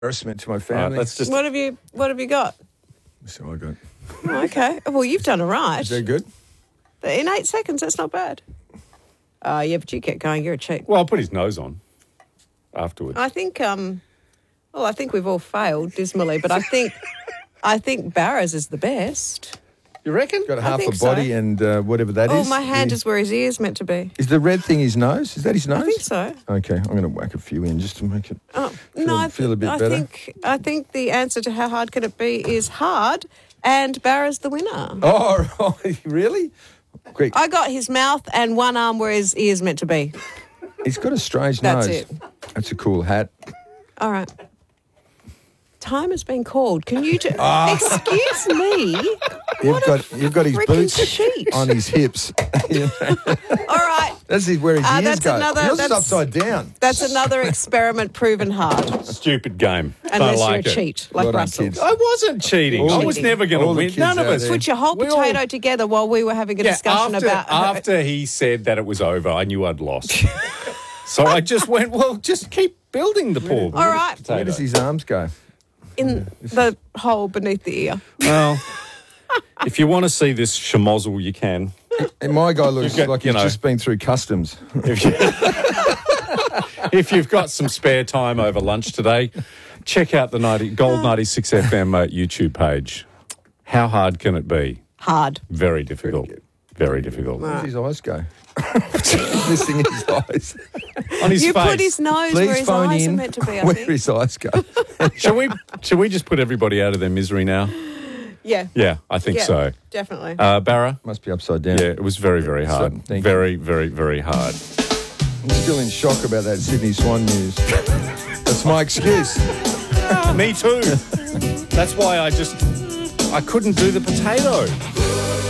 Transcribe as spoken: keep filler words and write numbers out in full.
embarrassment to my All right, family. let's just. What have you What have you got? So I got. Oh, okay. Well, you've done all right. Is that good? In eight seconds, that's not bad. Uh, yeah, but you kept going. You're a cheat. Well, I'll put his nose on afterwards. I think. Um, well, I think we've all failed dismally, but I think, I think Barra's is the best. You reckon? Got I half a think so. body and uh, whatever that is. Oh, my hand The- is where his ear's meant to be. Is the red thing his nose? Is that his nose? I think so. Okay, I'm going to whack a few in just to make it Oh, feel, no, I, feel a think- bit I better. think I think the answer to how hard can it be is hard, and Barra's the winner. Oh, right. Really? Great. I got his mouth and one arm where his ear's meant to be. He's got a strange That's nose. it. That's a cool hat. All right. Time has been called. Can you just... Ah. Excuse me? You've What a got you've got his freaking boots sheet. on his hips. Yeah. All right. That's his, where his Uh, ears that's go. another- Yours is that's- upside down. That's another experiment proven hard. Stupid game. Unless Don't you're like a it. cheat, like Well done, Russell. kids. I wasn't cheating. All I the- was never going to all the win. kids None of out us. there. Put your whole We all- potato together while we were having a Yeah, discussion after, about... after he said that it was over, I knew I'd lost. So I just went, well, just keep building the pool. All right. Where does his arms go? In the hole beneath the ear. Well, if you want to see this schmozzle, you can. And my guy looks You've got, like you he's know- just been through customs. If, you, if you've got some spare time over lunch today, check out the ninety, Gold ninety-six F M uh, YouTube page. How hard can it be? Hard. Very difficult. Very difficult. Where does his eyes go? Missing his eyes. On his You face. put his nose where Please his phone eyes in are meant to be, I where think. his eyes go. Shall we? Shall we just put everybody out of their misery now? Yeah. Yeah, I think Yeah, so. definitely. Uh, Barra. Must be upside down. Yeah, it was very, very hard. So, thank very, very, very hard. I'm still in shock about that Sydney Swan news. That's my excuse. Me too. That's why I just I couldn't do the potato.